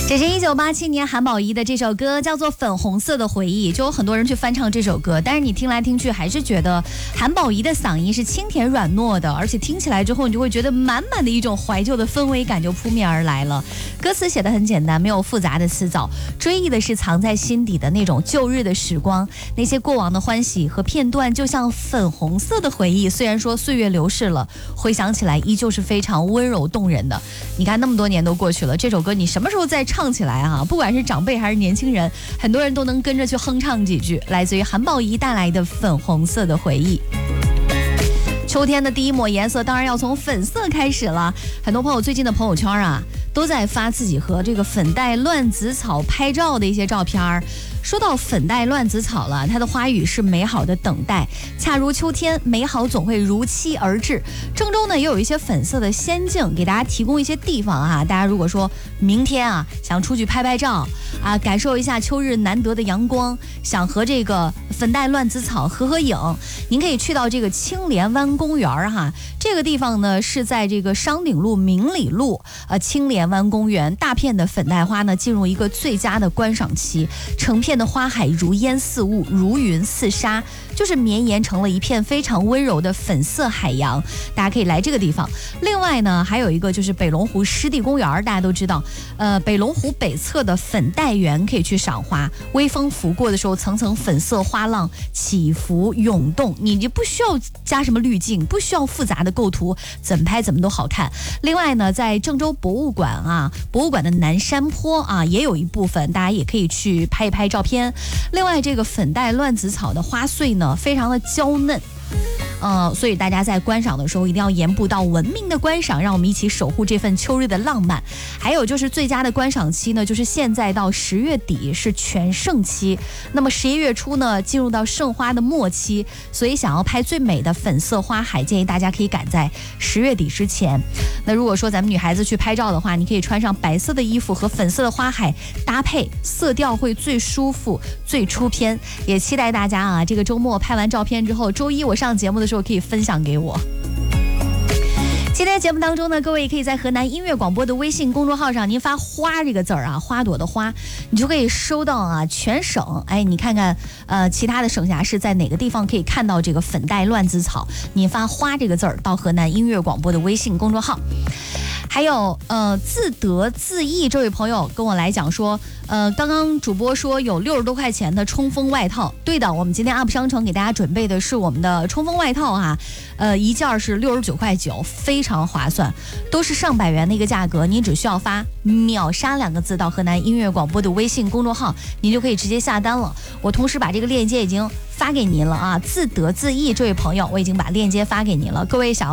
这是1987年韩宝仪的这首歌，叫做《粉红色的回忆》，就有很多人去翻唱这首歌，但是你听来听去还是觉得韩宝仪的嗓音是清甜软糯的，而且听起来之后你就会觉得满满的一种怀旧的氛围感就扑面而来了。歌词写得很简单，没有复杂的词藻，追忆的是藏在心底的那种旧日的时光，那些过往的欢喜和片段就像粉红色的回忆，虽然说岁月流逝了，回想起来依旧是非常温柔动人的。你看那么多年都过去了，这首歌你什么时候再唱起来啊？不管是长辈还是年轻人，很多人都能跟着去哼唱几句，来自于韩宝仪带来的粉红色的回忆。秋天的第一抹颜色当然要从粉色开始了，很多朋友最近的朋友圈啊都在发自己和这个粉黛乱子草拍照的一些照片。说到粉黛乱子草了，它的花语是美好的等待，恰如秋天，美好总会如期而至。郑州呢也有一些粉色的仙境，给大家提供一些地方啊，大家如果说明天啊想出去拍拍照啊，感受一下秋日难得的阳光，想和这个粉黛乱子草合影，您可以去到这个青莲湾公园哈。这个地方呢是在这个商鼎路明里路青莲湾公园，大片的粉黛花呢进入一个最佳的观赏期，成片的花海如烟似雾，如云似沙，就是绵延成了一片非常温柔的粉色海洋，大家可以来这个地方。另外呢还有一个就是北龙湖湿地公园，大家都知道北龙湖北侧的粉黛园可以去赏花，微风拂过的时候层层粉色花浪起伏涌动，你就不需要加什么滤镜，不需要复杂的构图，怎么拍怎么都好看。另外呢在郑州博物馆啊，博物馆的南山坡啊也有一部分，大家也可以去拍一拍照片。另外这个粉黛乱子草的花穗呢非常的娇嫩，所以大家在观赏的时候一定要言不到文明的观赏，让我们一起守护这份秋日的浪漫。还有就是最佳的观赏期呢，就是现在到10月底是全盛期，那么11月初呢进入到盛花的末期，所以想要拍最美的粉色花海，建议大家可以赶在10月底之前。那如果说咱们女孩子去拍照的话，你可以穿上白色的衣服和粉色的花海搭配，色调会最舒服最出片。也期待大家啊这个周末拍完照片之后，周一我上节目的时候可以分享给我。今天节目当中呢，各位也可以在河南音乐广播的微信公众号上，您发花这个字儿啊，花朵的花，你就可以收到啊全省，哎，你看看其他的省辖市在哪个地方可以看到这个粉黛乱子草，你发花这个字儿到河南音乐广播的微信公众号。还有自得自意这位朋友跟我来讲说，刚刚主播说有60多块钱的冲锋外套，对的，我们今天 UP 商城给大家准备的是我们的冲锋外套啊，一件是69.9块，非常划算，都是上百元的一个价格，你只需要发秒杀2个字到河南音乐广播的微信公众号，您就可以直接下单了。我同时把这个链接已经发给您了啊，自得自意这位朋友，我已经把链接发给您了，各位想要